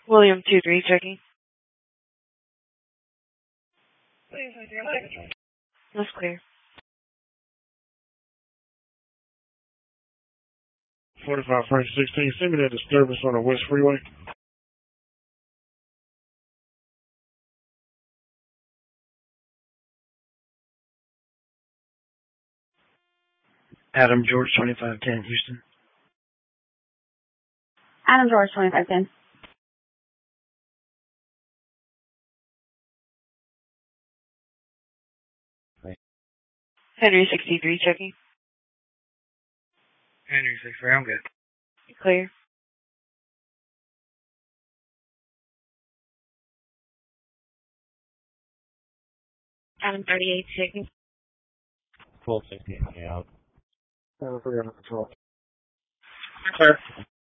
William 2-3 checking. That's clear. 45 Frank 16, send me that disturbance on the West Freeway. Adam George 2510, Houston. Adam George 2510. Henry 63 checking. Henry 63, I'm good. Clear. Adam 38 checking. 1260, yeah. I forgot to control. Clear.